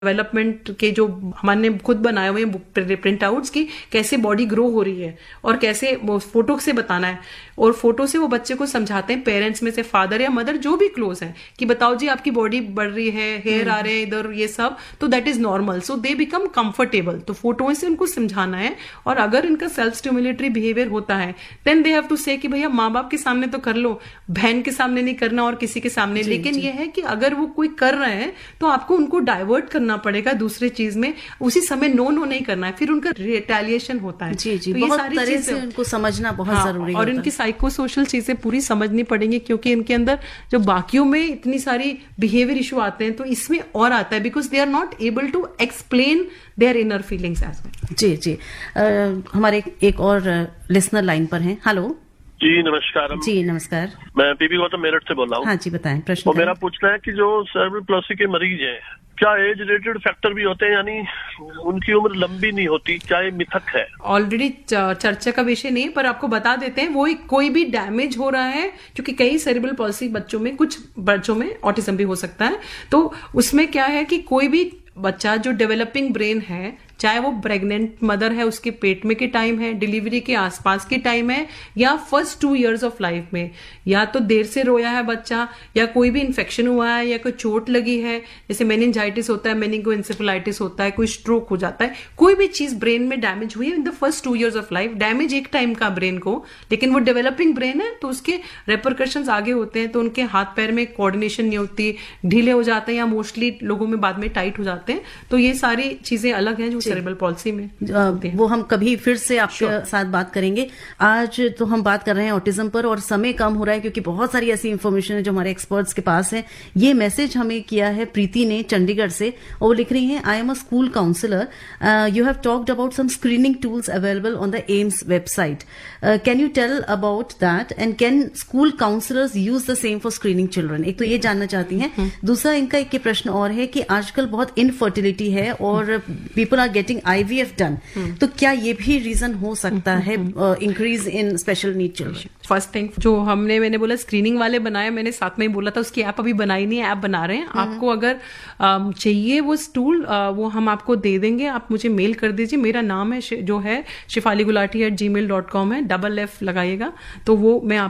Development के जो हमने खुद बनाए हुए हैं प्रिंट आउट्स की कैसे बॉडी ग्रो हो रही है और कैसे वो फोटो से बताना है, और फोटो से वो बच्चे को समझाते हैं, पेरेंट्स में से फादर या मदर जो भी क्लोज है, कि बताओ जी आपकी बॉडी बढ़ रही है, हेयर आ रहे हैं इधर, ये सब तो that is normal, so they become comfortable. तो फोटो से उनको समझाना है, और अगर इनका सेल्फ स्टिमुलेटरी बिहेवियर होता है देन दे हैव टू से कि भैया माँ बाप के सामने तो कर लो, बहन के सामने नहीं करना और किसी के सामने। लेकिन ये है कि अगर वो कोई कर रहे हैं तो आपको उनको डाइवर्ट करना पड़ेगा दूसरे चीज में, उसी समय नो नहीं करना है, फिर उनका रिटेलिएशन होता है। जी जी, तो बहुत ये सारी तरह से चीजें उनको समझना बहुत जरूरी और इनकी साइको सोशल चीजें पूरी समझनी पड़ेंगी, क्योंकि इनके अंदर जो बाकियों में इतनी सारी बिहेवियर इशू आते हैं तो इसमें और आता है, because they are not able to explain their inner feelings as well. जी जी, हमारे एक और लिसनर लाइन पर हैं। हेलो जी नमस्कार। जी नमस्कार, मैं पीपी गौतम मेरठ से बोल रहा हूँ। हाँ जी बताएं प्रश्न। तो मेरा पूछना है कि जो सेरेब्रल पॉलिसी के मरीज हैं, क्या एज रिलेटेड फैक्टर भी होते हैं, यानी उनकी उम्र लंबी नहीं होती, क्या ये मिथक है? ऑलरेडी चर्चा का विषय नहीं है, पर आपको बता देते हैं, वो कोई भी डैमेज हो रहा है, क्योंकि कई सेरेब्रल पॉलिसी बच्चों में, कुछ बच्चों में ऑटिज्म भी हो सकता है, तो उसमें क्या है कि कोई भी बच्चा जो डेवलपिंग ब्रेन है, चाहे वो प्रेग्नेंट मदर है उसके पेट में के टाइम है, डिलीवरी के आसपास के टाइम है, या फर्स्ट 2 years ऑफ लाइफ में, या तो देर से रोया है बच्चा, या कोई भी इन्फेक्शन हुआ है, या कोई चोट लगी है, जैसे मेनिंजाइटिस होता है, मेनिंगोएन्सेफेलाइटिस होता है, कोई स्ट्रोक हो जाता है, कोई भी चीज ब्रेन में डैमेज हुई है in the first 2 years of life, damage एक टाइम का ब्रेन को, लेकिन वो डेवलपिंग ब्रेन है तो उसके रेपरकशंस आगे होते हैं, तो उनके हाथ पैर में कोऑर्डिनेशन नहीं होती, ढीले हो जाते हैं, या मोस्टली लोगों में बाद में टाइट हो जाते हैं। तो ये सारी चीजें अलग हैं जो सेरेब्रल पॉलिसी में वो हम कभी फिर से आपके साथ बात करेंगे। आज तो हम बात कर रहे हैं ऑटिज्म पर, और समय कम हो रहा है क्योंकि बहुत सारी ऐसी इंफॉर्मेशन है जो हमारे एक्सपर्ट्स के पास है। ये मैसेज हमें किया है प्रीति ने चंडीगढ़ से, और वो लिख रही हैं, I am a school counsellor, you have talked about some screening tools available on the AIIMS website, can you tell about that, and can school counsellors use the same for screening children? एक तो ये जानना चाहती हैं। दूसरा इनका एक प्रश्न और है कि आजकल बहुत इनफर्टिलिटी है और people are getting IVF done, तो क्या ये भी रीजन हो सकता है increase in special need children? First thing जो मैंने बोला स्क्रीनिंग वाले बनाए, मैंने साथ में ही बोला था, उसकी ऐप अभी बनाई नहीं है, ऐप बना रहे हैं। आपको अगर चाहिए वो टूल, वो हम आपको दे देंगे, आप मुझे मेल कर दीजिए। मेरा नाम है जो है शिफाली गुलाटी @gmail.com है, FF लगाइएगा, तो वो मैं